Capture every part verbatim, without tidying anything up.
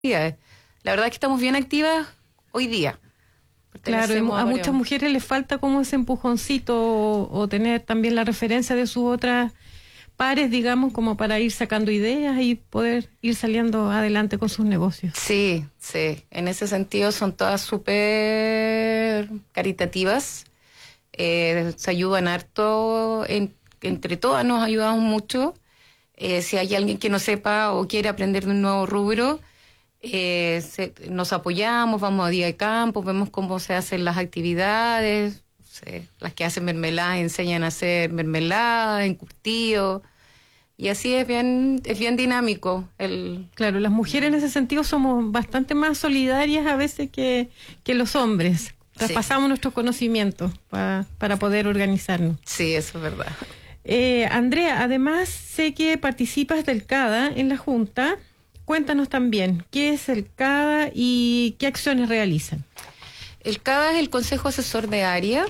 actividades. La verdad es que estamos bien activas hoy día. Claro, a, a muchas mujeres les falta como ese empujoncito o, o tener también la referencia de sus otras pares, digamos, como para ir sacando ideas y poder ir saliendo adelante con sus negocios. Sí, sí. En ese sentido son todas súper caritativas. Eh, se ayudan harto, en, entre todas nos ayudamos mucho. Eh, si hay alguien que no sepa o quiere aprender de un nuevo rubro, eh, se, nos apoyamos, vamos a día de campo, vemos cómo se hacen las actividades. Se, las que hacen mermelada enseñan a hacer mermelada, encurtido. Y así es bien, es bien dinámico. El... Claro, las mujeres en ese sentido somos bastante más solidarias a veces que, que los hombres. Traspasamos sí. nuestros conocimientos pa, para poder organizarnos. Sí, eso es verdad. Eh, Andrea, además sé que participas del C A D A en la Junta. Cuéntanos también, ¿qué es el C A D A y qué acciones realizan? El C A D A es el Consejo Asesor de Área,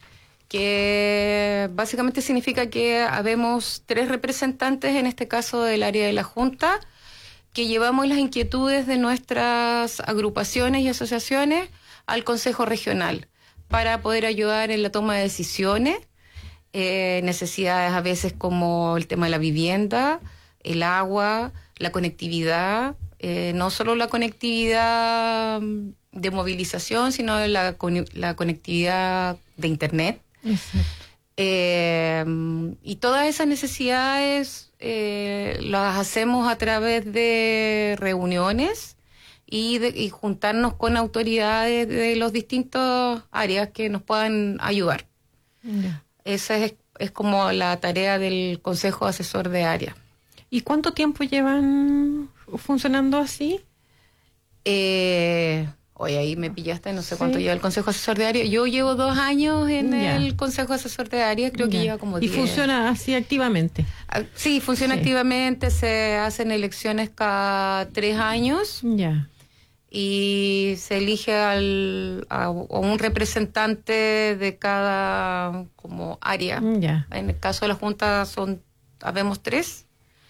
que básicamente significa que habemos tres representantes, en este caso del área de la Junta, que llevamos las inquietudes de nuestras agrupaciones y asociaciones al Consejo Regional para poder ayudar en la toma de decisiones, eh, necesidades a veces como el tema de la vivienda, el agua, la conectividad, eh, no solo la conectividad de movilización, sino la, la conectividad de Internet. Eh, y todas esas necesidades eh, las hacemos a través de reuniones y, de, y juntarnos con autoridades de los distintos áreas que nos puedan ayudar. Yeah. Esa es, es como la tarea del Consejo Asesor de Área. ¿Y cuánto tiempo llevan funcionando así? Eh... Hoy ahí me pillaste, no sé cuánto sí. lleva el Consejo Asesor de Área. Yo llevo dos años en ya. el Consejo Asesor de Área, creo ya. que lleva como diez. ¿Y funciona así activamente? Sí, funciona sí. activamente, se hacen elecciones cada tres años. Ya. Y se elige al, a, a un representante de cada como área. Ya. En el caso de la Junta son, habemos tres.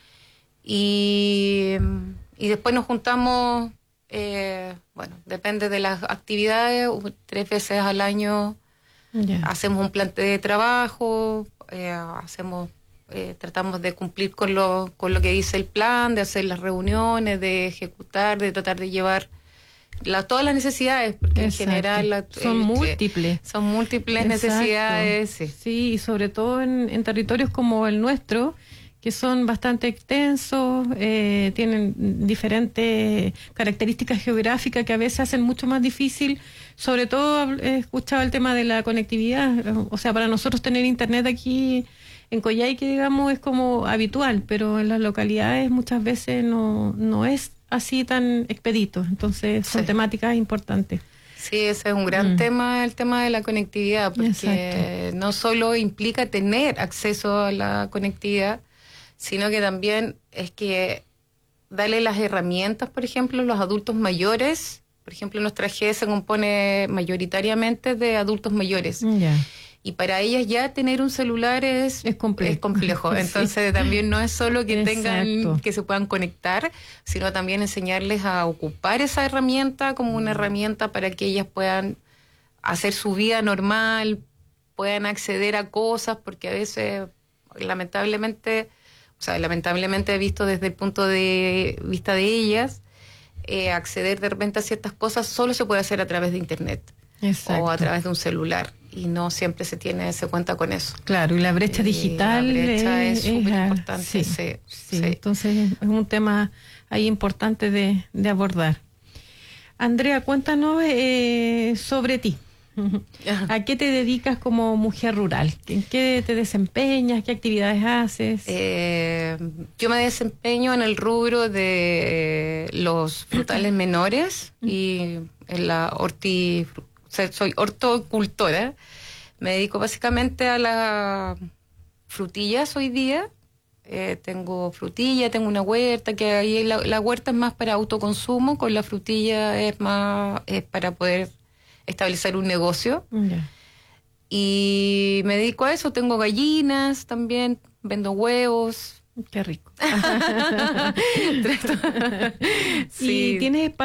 Y, y después nos juntamos... Eh, bueno, depende de las actividades, tres veces al año yeah. hacemos un plan de trabajo, eh, hacemos, eh, tratamos de cumplir con lo, con lo que dice el plan, de hacer las reuniones, de ejecutar, de tratar de llevar la, todas las necesidades, porque Exacto. en general la, son eh, múltiples, son múltiples Exacto. necesidades. Sí. sí, y sobre todo en, en territorios como el nuestro, que son bastante extensos, eh, tienen diferentes características geográficas que a veces hacen mucho más difícil. Sobre todo he escuchado el tema de la conectividad, o sea, para nosotros tener internet aquí en Coyhaique, digamos, es como habitual, pero en las localidades muchas veces no, no es así tan expedito, entonces son sí. temáticas importantes. Sí, ese es un gran mm. tema, el tema de la conectividad, porque Exacto. no solo implica tener acceso a la conectividad, sino que también es que darle las herramientas, por ejemplo, a los adultos mayores. Por ejemplo, nuestra G se compone mayoritariamente de adultos mayores. Yeah. Y para ellas ya tener un celular es, es complejo. Es complejo. Entonces sí. también no es solo que Exacto. tengan, que se puedan conectar, sino también enseñarles a ocupar esa herramienta como una herramienta para que ellas puedan hacer su vida normal, puedan acceder a cosas, porque a veces, lamentablemente... O sea, lamentablemente he visto desde el punto de vista de ellas, eh, acceder de repente a ciertas cosas solo se puede hacer a través de Internet. Exacto. O a través de un celular. Y no siempre se tiene, se cuenta con eso. Claro, y la brecha eh, digital. La brecha es súper es, importante. Sí, sí, sí, sí. Entonces es un tema ahí importante de, de abordar. Andrea, cuéntanos eh, sobre ti. ¿A qué te dedicas como mujer rural? ¿En qué te desempeñas? ¿Qué actividades haces? Eh, yo me desempeño en el rubro de los frutales menores y en la horti, o sea, soy hortocultora. Me dedico básicamente a las frutillas hoy día. Eh, tengo frutilla, tengo una huerta, que ahí la, la huerta es más para autoconsumo, con la frutilla es más es para poder establecer un negocio. Yeah. Y me dedico a eso, tengo gallinas también, vendo huevos, Qué rico. Sí. ¿Y tienes